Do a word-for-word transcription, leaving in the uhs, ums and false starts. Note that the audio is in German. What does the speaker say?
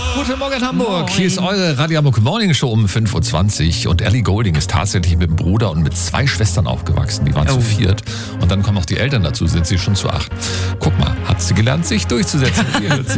Guten Morgen Hamburg, Moin. Hier ist eure Radio Hamburg Morning Show um fünf Uhr zwanzig und Ellie Goulding ist tatsächlich mit dem Bruder und mit zwei Schwestern aufgewachsen, die waren Oh. zu viert und dann kommen noch die Eltern dazu, sind sie schon zu acht. Guck mal, hat sie gelernt, sich durchzusetzen. Ihr hört sie.